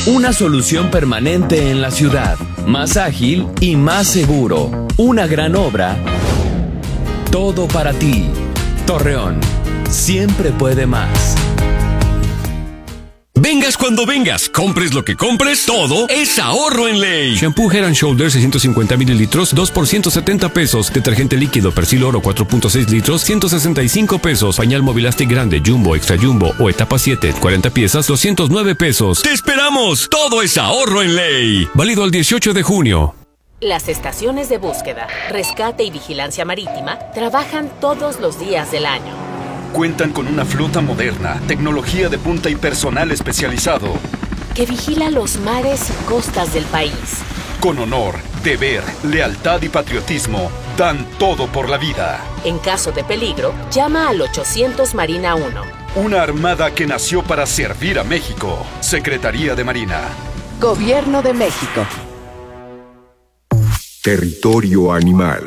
Una solución permanente en la ciudad, más ágil y más seguro. Una gran obra. Todo para ti. Torreón, siempre puede más. Vengas cuando vengas, compres lo que compres, todo es ahorro en Ley. Shampoo Head and Shoulders 650 mililitros, 2 por 170 pesos. Detergente líquido Persil Oro 4.6 litros, 165 pesos. Pañal Movilastic grande, Jumbo, Extra Jumbo o Etapa 7, 40 piezas, 209 pesos. ¡Te esperamos! Todo es ahorro en Ley. Válido el 18 de junio. Las estaciones de búsqueda, rescate y vigilancia marítima trabajan todos los días del año. Cuentan con una flota moderna, tecnología de punta y personal especializado que vigila los mares y costas del país. Con honor, deber, lealtad y patriotismo, dan todo por la vida. En caso de peligro, llama al 800 Marina 1. Una armada que nació para servir a México. Secretaría de Marina. Gobierno de México. Territorio animal.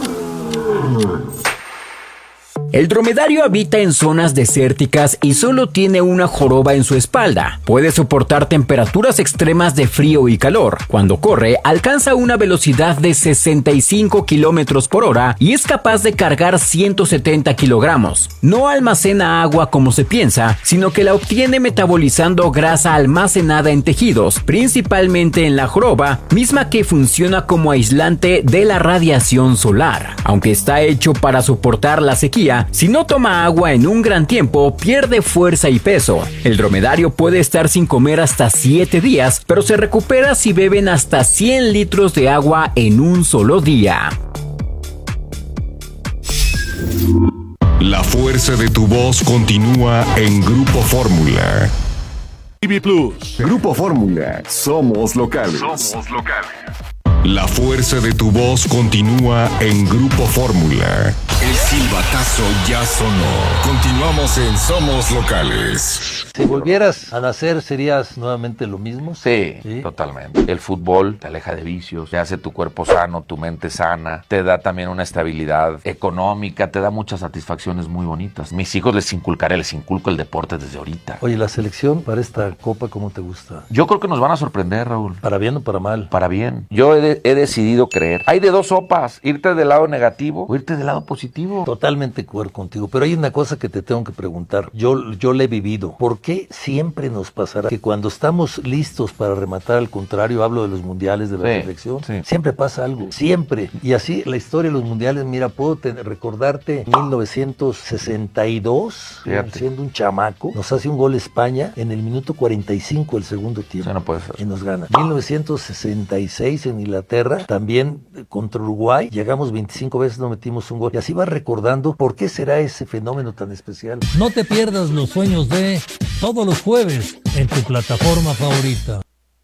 El dromedario habita en zonas desérticas y solo tiene una joroba en su espalda. Puede soportar temperaturas extremas de frío y calor. Cuando corre, alcanza una velocidad de 65 kilómetros por hora y es capaz de cargar 170 kilogramos. No almacena agua como se piensa, sino que la obtiene metabolizando grasa almacenada en tejidos, principalmente en la joroba, misma que funciona como aislante de la radiación solar. Aunque está hecho para soportar la sequía, si no toma agua en un gran tiempo, pierde fuerza y peso. El dromedario puede estar sin comer hasta 7 días, pero se recupera si beben hasta 100 litros de agua en un solo día. La fuerza de tu voz continúa en Grupo Fórmula. TV Plus. Grupo Fórmula. Somos locales. Somos locales. La fuerza de tu voz continúa en Grupo Fórmula. El silbatazo ya sonó. Continuamos en Somos Locales. Si volvieras a nacer, ¿serías nuevamente lo mismo? Sí, totalmente. El fútbol te aleja de vicios, te hace tu cuerpo sano, tu mente sana, te da también una estabilidad económica, te da muchas satisfacciones muy bonitas. Mis hijos les inculco el deporte desde ahorita. Oye, la selección para esta Copa, ¿cómo te gusta? Yo creo que nos van a sorprender, Raúl. ¿Para bien o para mal? Para bien. Yo he decidido creer. Hay de dos sopas, irte del lado negativo o irte del lado positivo. Totalmente de acuerdo contigo, pero hay una cosa que te tengo que preguntar. Yo la he vivido. ¿Por qué siempre nos pasará que cuando estamos listos para rematar al contrario, hablo de los mundiales, de la selección, siempre pasa algo? Siempre. Y así la historia de los mundiales, mira, puedo recordarte 1962, siendo un chamaco, nos hace un gol España en el minuto 45 del segundo tiempo. Eso no puede ser. Y nos gana. 1966 en Inglaterra, también contra Uruguay, llegamos 25 veces, no metimos un gol. Y así vas recordando por qué será ese fenómeno tan especial. No te pierdas los sueños de todos los jueves en tu plataforma favorita.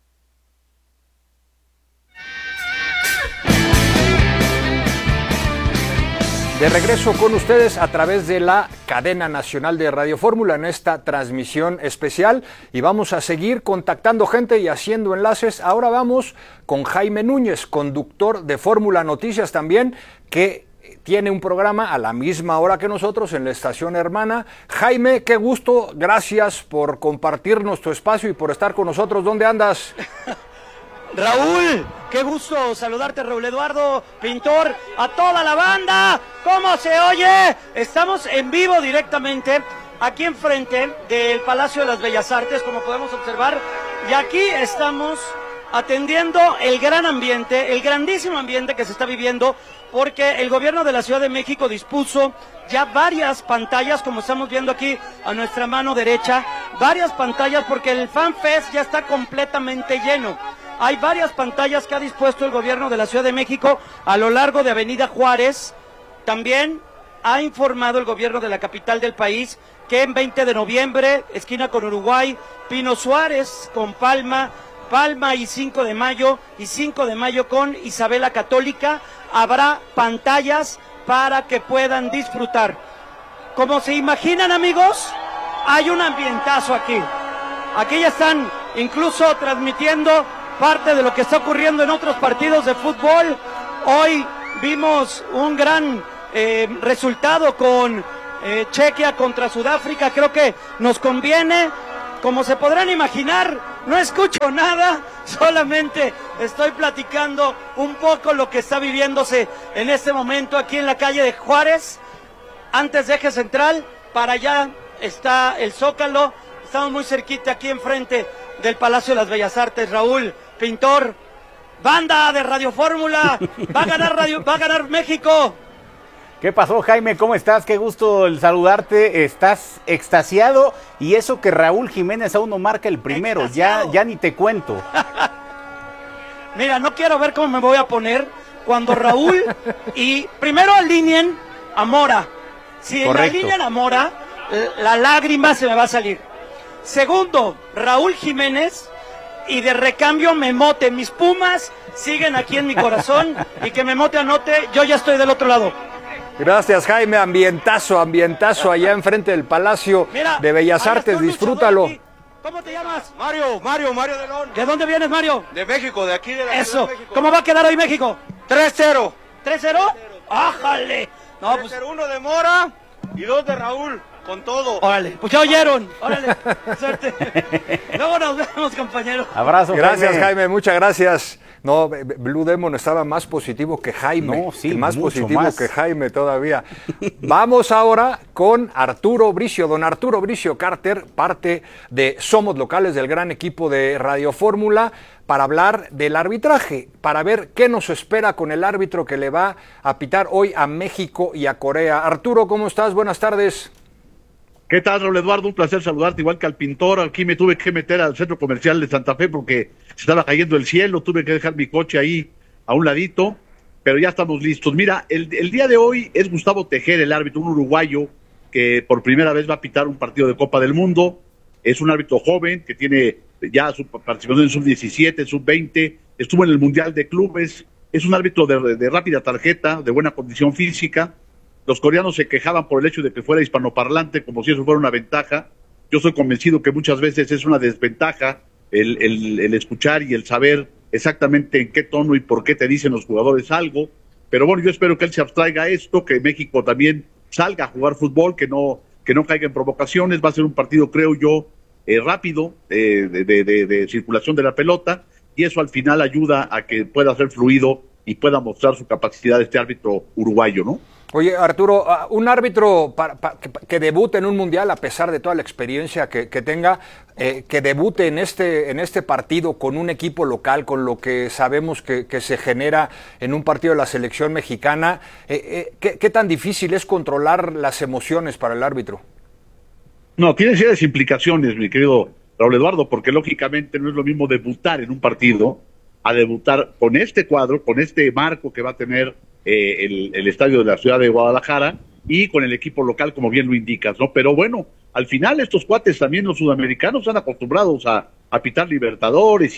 De regreso con ustedes a través de la cadena nacional de Radio Fórmula en esta transmisión especial y vamos a seguir contactando gente y haciendo enlaces. Ahora vamos con Jaime Núñez, conductor de Fórmula Noticias también, que tiene un programa a la misma hora que nosotros en la estación hermana. Jaime, qué gusto, gracias por compartirnos tu espacio y por estar con nosotros. ¿Dónde andas? Raúl, qué gusto saludarte, Raúl Eduardo Pintor, a toda la banda. ¿Cómo se oye? Estamos en vivo directamente aquí enfrente del Palacio de las Bellas Artes, como podemos observar, y aquí estamos atendiendo el gran ambiente, el grandísimo ambiente que se está viviendo, porque el gobierno de la Ciudad de México dispuso ya varias pantallas, como estamos viendo aquí a nuestra mano derecha, varias pantallas porque el Fan Fest ya está completamente lleno. Hay varias pantallas que ha dispuesto el gobierno de la Ciudad de México a lo largo de Avenida Juárez. También ha informado el gobierno de la capital del país que en 20 de noviembre, esquina con Uruguay, Pino Suárez con Palma y 5 de mayo, y 5 de mayo con Isabela Católica, habrá pantallas para que puedan disfrutar. Como se imaginan, amigos, hay un ambientazo aquí. Aquí ya están incluso transmitiendo parte de lo que está ocurriendo en otros partidos de fútbol. Hoy vimos un gran resultado con Chequia contra Sudáfrica. Creo que nos conviene. Como se podrán imaginar, no escucho nada, solamente estoy platicando un poco lo que está viviéndose en este momento aquí en la calle de Juárez, antes de Eje Central. Para allá está el Zócalo, estamos muy cerquita aquí enfrente del Palacio de las Bellas Artes. Raúl, Pintor, banda de Radio Fórmula, va a ganar México. ¿Qué pasó, Jaime? ¿Cómo estás? Qué gusto el saludarte. Estás extasiado, y eso que Raúl Jiménez aún no marca el primero, ya ni te cuento. Mira, no quiero ver cómo me voy a poner cuando Raúl y primero alineen a Mora. Si alinean a Mora, la lágrima se me va a salir. Segundo, Raúl Jiménez, y de recambio Memote. Mis Pumas siguen aquí en mi corazón, y que Memote anote, yo ya estoy del otro lado. Gracias, Jaime. Ambientazo allá enfrente del Palacio de Bellas Artes. Disfrútalo. ¿Cómo te llamas? Mario de León. ¿De dónde vienes, Mario? De México, de aquí de la Eso. Ciudad de México. ¿Cómo va a quedar hoy México? 3-0. ¿3-0? ¡Ájale! No, 3-0, 1 de Mora y 2 de Raúl, con todo. Órale, pues ya oyeron. Órale, suerte. Luego nos vemos, compañero. Abrazo, Gracias, Jaime, muchas gracias. No, Blue Demon estaba más positivo que Jaime. No, sí, más mucho positivo más. que Jaime todavía. Vamos ahora con Arturo Bricio. Don Arturo Bricio Carter, parte de Somos Locales, del gran equipo de Radio Fórmula, para hablar del arbitraje, para ver qué nos espera con el árbitro que le va a pitar hoy a México y a Corea. Arturo, ¿cómo estás? Buenas tardes. ¿Qué tal, Raúl Eduardo? Un placer saludarte, igual que al Pintor. Aquí me tuve que meter al centro comercial de Santa Fe porque se estaba cayendo el cielo, tuve que dejar mi coche ahí a un ladito, pero ya estamos listos. Mira, el día de hoy es Gustavo Tejera, el árbitro, un uruguayo que por primera vez va a pitar un partido de Copa del Mundo. Es un árbitro joven que tiene ya su participación en sub-17, sub-20, estuvo en el Mundial de Clubes, es un árbitro de rápida tarjeta, de buena condición física. Los coreanos se quejaban por el hecho de que fuera hispanoparlante, como si eso fuera una ventaja. Yo soy convencido que muchas veces es una desventaja el escuchar y el saber exactamente en qué tono y por qué te dicen los jugadores algo. Pero bueno, yo espero que él se abstraiga a esto, que México también salga a jugar fútbol, que no caiga en provocaciones. Va a ser un partido, creo yo, rápido, de circulación de la pelota, y eso al final ayuda a que pueda ser fluido y pueda mostrar su capacidad este árbitro uruguayo, ¿no? Oye, Arturo, un árbitro que debute en un mundial, a pesar de toda la experiencia que tenga, que debute en este partido con un equipo local, con lo que sabemos que se genera en un partido de la selección mexicana, ¿qué tan difícil es controlar las emociones para el árbitro? No, tiene serias implicaciones, mi querido Raúl Eduardo, porque lógicamente no es lo mismo debutar en un partido a debutar con este cuadro, con este marco que va a tener el estadio de la ciudad de Guadalajara, y con el equipo local, como bien lo indicas, ¿no? Pero bueno, al final estos cuates también, los sudamericanos, están acostumbrados a pitar Libertadores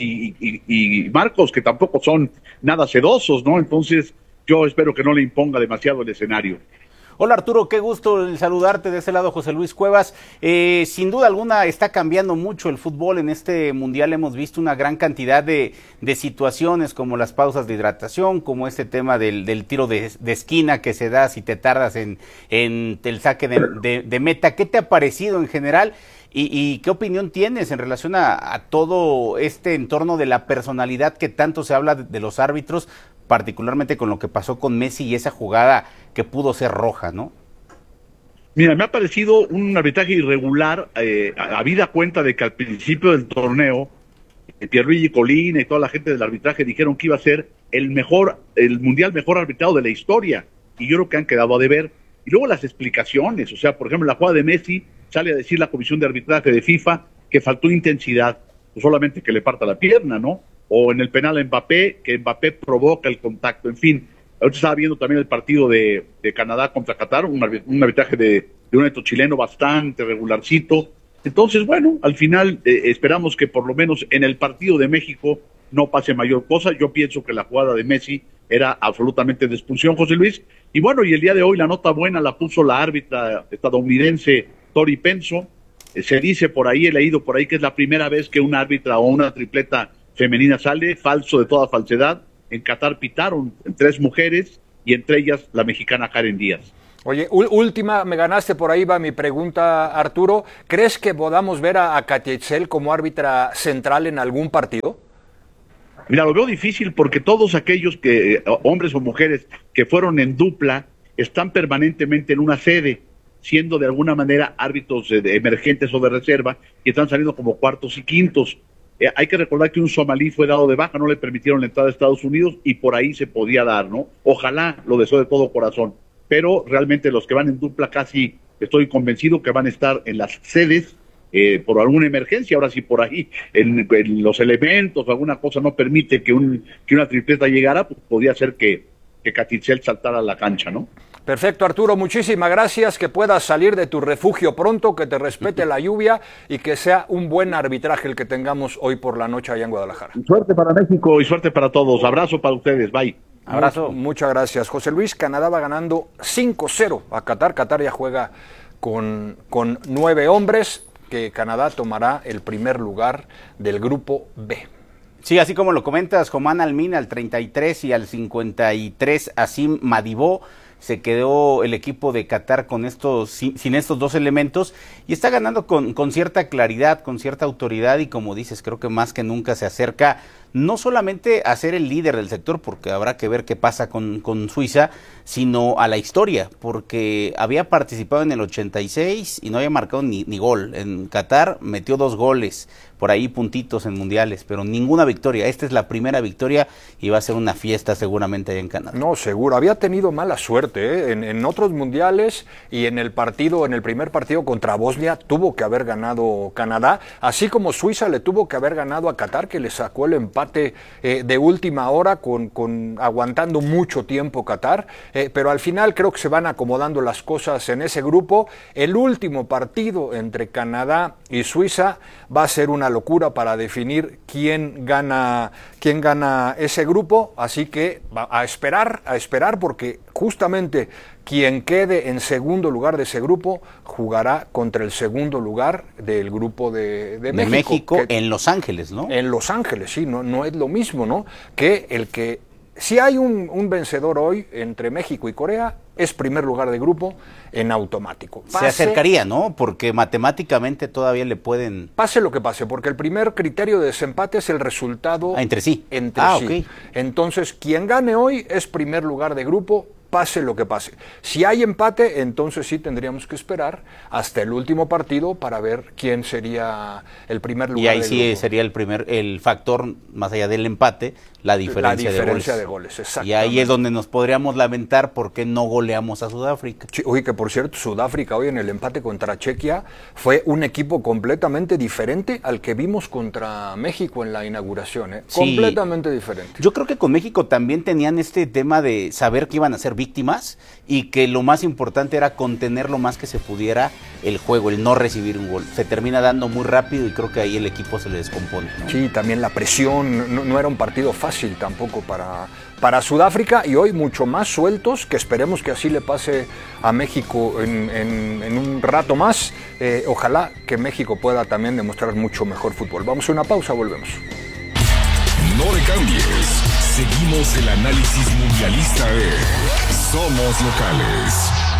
y marcos que tampoco son nada sedosos, ¿no? Entonces yo espero que no le imponga demasiado el escenario. Hola Arturo, qué gusto el saludarte. De ese lado José Luis Cuevas. Sin duda alguna está cambiando mucho el fútbol en este mundial. Hemos visto una gran cantidad de situaciones, como las pausas de hidratación, como este tema del tiro de esquina que se da si te tardas en el saque de meta. ¿Qué te ha parecido en general? ¿Y qué opinión tienes en relación a todo este entorno de la personalidad que tanto se habla de los árbitros, particularmente con lo que pasó con Messi y esa jugada que pudo ser roja, ¿no? Mira, me ha parecido un arbitraje irregular, habida cuenta de que al principio del torneo, Pierluigi Colina y toda la gente del arbitraje dijeron que iba a ser el mundial mejor arbitrado de la historia, y yo creo que han quedado a deber. Y luego las explicaciones, o sea, por ejemplo, la jugada de Messi, sale a decir la comisión de arbitraje de FIFA que faltó intensidad, pues solamente que le parta la pierna, ¿no? O en el penal a Mbappé, que Mbappé provoca el contacto, en fin. Ahorita estaba viendo también el partido de Canadá contra Qatar, un arbitraje de un árbitro chileno bastante regularcito. Entonces, bueno, al final esperamos que por lo menos en el partido de México no pase mayor cosa. Yo pienso que la jugada de Messi era absolutamente de expulsión, José Luis. Y bueno, y el día de hoy la nota buena la puso la árbitra estadounidense Tori Penso. Se dice por ahí, he leído por ahí que es la primera vez que una árbitra o una tripleta femenina sale, falso de toda falsedad. En Qatar pitaron 3 mujeres y entre ellas la mexicana Karen Díaz. Oye, última, me ganaste, por ahí va mi pregunta, Arturo. ¿Crees que podamos ver a Katia Itzel como árbitra central en algún partido? Mira, lo veo difícil porque todos aquellos que, hombres o mujeres, que fueron en dupla, están permanentemente en una sede, siendo de alguna manera árbitros emergentes o de reserva, y están saliendo como cuartos y quintos. Hay que recordar que un somalí fue dado de baja, no le permitieron la entrada a Estados Unidos, y por ahí se podía dar, ¿no? Ojalá, lo deseo de todo corazón. Pero realmente los que van en dupla casi estoy convencido que van a estar en las sedes por alguna emergencia. Ahora sí, por ahí en los elementos o alguna cosa no permite que una tripleta llegara, pues podría ser que Katia Itzel saltara a la cancha, ¿no? Perfecto, Arturo, muchísimas gracias, que puedas salir de tu refugio pronto, que te respete la lluvia y que sea un buen arbitraje el que tengamos hoy por la noche allá en Guadalajara. Suerte para México y suerte para todos. Abrazo para ustedes, bye. Abrazo. Muchas gracias, José Luis. Canadá va ganando 5-0 a Qatar. Qatar ya juega con 9 hombres, que Canadá tomará el primer lugar del grupo B. Sí, así como lo comentas, Jomán Almin al 33 y al 53 Asim Madibó. Se quedó el equipo de Qatar con sin estos dos elementos y está ganando con cierta claridad, con cierta autoridad y, como dices, creo que más que nunca se acerca no solamente a ser el líder del sector, porque habrá que ver qué pasa con Suiza, sino a la historia, porque había participado en el 86 y no había marcado ni gol. En Qatar metió 2 goles, por ahí puntitos en mundiales, pero ninguna victoria. Esta es la primera victoria y va a ser una fiesta seguramente allá en Canadá. No, seguro. Había tenido mala suerte, ¿eh? En otros mundiales y en el primer partido contra Bosnia tuvo que haber ganado Canadá, así como Suiza le tuvo que haber ganado a Qatar, que le sacó el empate de última hora aguantando mucho tiempo Qatar, pero al final creo que se van acomodando las cosas en ese grupo. El último partido entre Canadá y Suiza va a ser una locura para definir quién gana ese grupo, así que a esperar porque justamente quien quede en segundo lugar de ese grupo jugará contra el segundo lugar del grupo de México. En Los Ángeles, ¿no? En Los Ángeles, sí, no es lo mismo, ¿no? Que el que, si hay un vencedor hoy entre México y Corea, es primer lugar de grupo en automático. Se acercaría, ¿no? Porque matemáticamente todavía le pueden... Pase lo que pase, porque el primer criterio de desempate es el resultado... entre sí. Sí. Entonces, quien gane hoy es primer lugar de grupo, pase lo que pase. Si hay empate, entonces sí tendríamos que esperar hasta el último partido para ver quién sería el primer lugar. Y ahí sí sería el factor, más allá del empate, la diferencia de goles. Exactamente. Y ahí es donde nos podríamos lamentar por qué no goleamos a Sudáfrica. Sí, oye, que por cierto, Sudáfrica hoy en el empate contra Chequia fue un equipo completamente diferente al que vimos contra México en la inauguración, ¿eh? Sí. Completamente diferente. Yo creo que con México también tenían este tema de saber que iban a ser víctimas y que lo más importante era contener lo más que se pudiera el juego, el no recibir un gol. Se termina dando muy rápido y creo que ahí el equipo se le descompone, ¿no? Sí, también la presión, no era un partido fácil tampoco para Sudáfrica, y hoy mucho más sueltos, que esperemos que así le pase a México en un rato más. Ojalá que México pueda también demostrar mucho mejor fútbol. Vamos a una pausa, volvemos. No le cambies. Seguimos el análisis mundialista de Somos Locales.